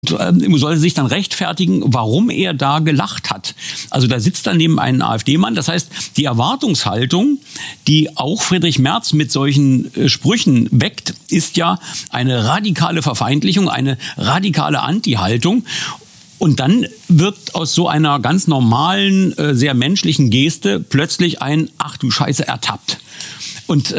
Soll sich dann rechtfertigen, warum er da gelacht hat. Also da sitzt daneben ein AfD-Mann. Das heißt, die Erwartungshaltung, die auch Friedrich Merz mit solchen Sprüchen weckt, ist ja eine radikale Verfeindlichung, eine radikale Anti-Haltung. Und dann wird aus so einer ganz normalen, sehr menschlichen Geste plötzlich ein "Ach du Scheiße" ertappt. Und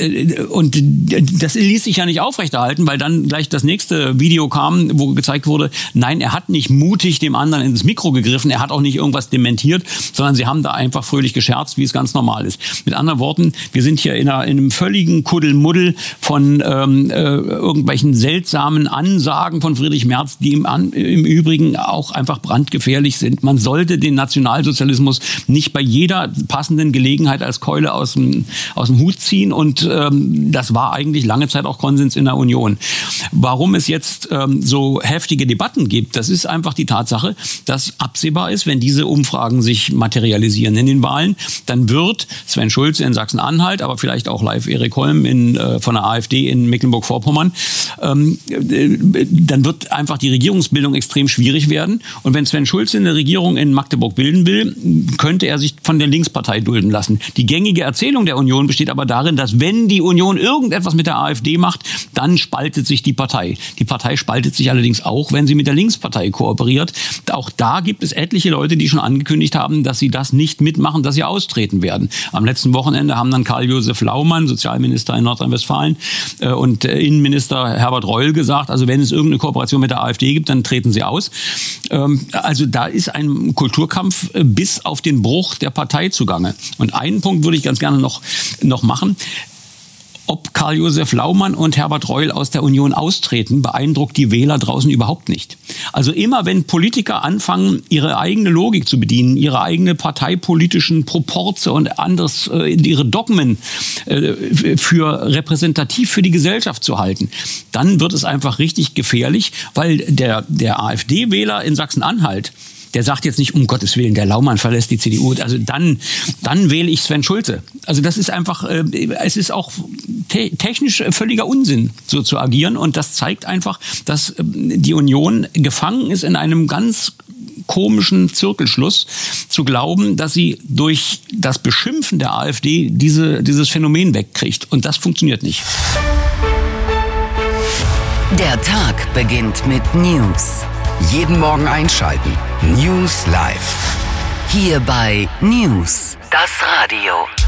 das ließ sich ja nicht aufrechterhalten, weil dann gleich das nächste Video kam, wo gezeigt wurde, nein, er hat nicht mutig dem anderen ins Mikro gegriffen, er hat auch nicht irgendwas dementiert, sondern sie haben da einfach fröhlich gescherzt, wie es ganz normal ist. Mit anderen Worten, wir sind hier in einem völligen Kuddelmuddel von irgendwelchen seltsamen Ansagen von Friedrich Merz, die im Übrigen auch einfach brandgefährlich sind. Man sollte den Nationalsozialismus nicht bei jeder passenden Gelegenheit als Keule aus dem Hut ziehen, und das war eigentlich lange Zeit auch Konsens in der Union. Warum es jetzt so heftige Debatten gibt, das ist einfach die Tatsache, dass absehbar ist, wenn diese Umfragen sich materialisieren in den Wahlen, dann wird Sven Schulze in Sachsen-Anhalt, aber vielleicht auch live Erik Holm von der AfD in Mecklenburg-Vorpommern, dann wird einfach die Regierungsbildung extrem schwierig werden. Und wenn Sven Schulze eine Regierung in Magdeburg bilden will, könnte er sich von der Linkspartei dulden lassen. Die gängige Erzählung der Union besteht aber darin, dass wenn die Union irgendetwas mit der AfD macht, dann spaltet sich die Partei. Die Partei spaltet sich allerdings auch, wenn sie mit der Linkspartei kooperiert. Auch da gibt es etliche Leute, die schon angekündigt haben, dass sie das nicht mitmachen, dass sie austreten werden. Am letzten Wochenende haben dann Karl-Josef Laumann, Sozialminister in Nordrhein-Westfalen, und Innenminister Herbert Reul gesagt, also wenn es irgendeine Kooperation mit der AfD gibt, dann treten sie aus. Also da ist ein Kulturkampf bis auf den Bruch der Partei zugange. Und einen Punkt würde ich ganz gerne noch machen. Ob Karl-Josef Laumann und Herbert Reul aus der Union austreten, beeindruckt die Wähler draußen überhaupt nicht. Also immer wenn Politiker anfangen, ihre eigene Logik zu bedienen, ihre eigene parteipolitischen Proporze und anderes, ihre Dogmen für repräsentativ für die Gesellschaft zu halten, dann wird es einfach richtig gefährlich, weil der AfD-Wähler in Sachsen-Anhalt, der sagt jetzt nicht, um Gottes Willen, der Laumann verlässt die CDU. Also dann wähle ich Sven Schulze. Also das ist einfach, es ist auch technisch völliger Unsinn, so zu agieren. Und das zeigt einfach, dass die Union gefangen ist in einem ganz komischen Zirkelschluss, zu glauben, dass sie durch das Beschimpfen der AfD dieses Phänomen wegkriegt. Und das funktioniert nicht. Der Tag beginnt mit News. Jeden Morgen einschalten. News Live. Hier bei News, das Radio.